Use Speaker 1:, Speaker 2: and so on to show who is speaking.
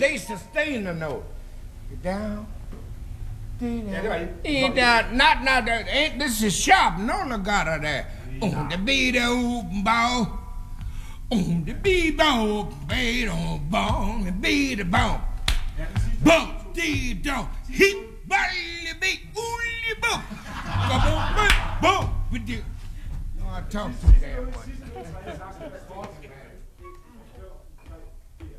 Speaker 1: they sustain the note. Down. This is sharp. No legato there. On the beat open ball. On the beat ball. Beat on ball. The beat ball. Boom. Dee dong. Hit body beat. Ooly boom. Boom. Boom. No, I talk too damn much.